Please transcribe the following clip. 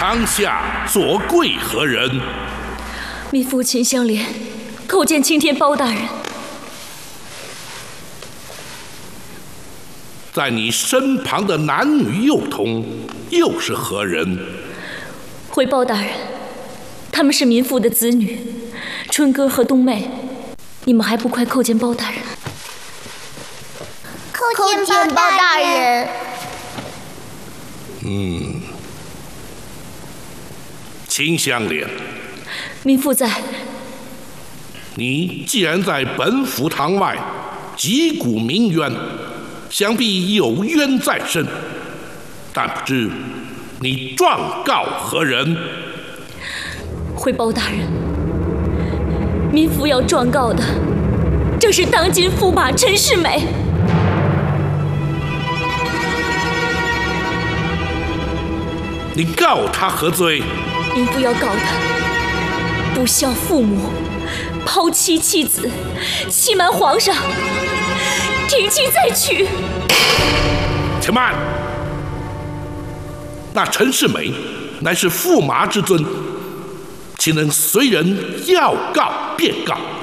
当下所贵何人？ 民妇秦香莲叩见青天包大人。 在你身旁的男女幼童又是何人？ 回包大人，他们是民妇的子女，春哥和冬妹，你们还不快叩见包大人？ 叩见包大人。 秦香莲， 民妇在。 你既然在本府堂外击鼓鸣冤，想必有冤在身，但不知你状告何人？ 回包大人，民妇要状告的正是当今驸马陈世美。 你告他何罪？ 民妇要告他不孝父母，抛妻弃子，欺瞒皇上，停妻再娶。 且慢，那陈世美乃是驸马之尊，岂能随人要告便告？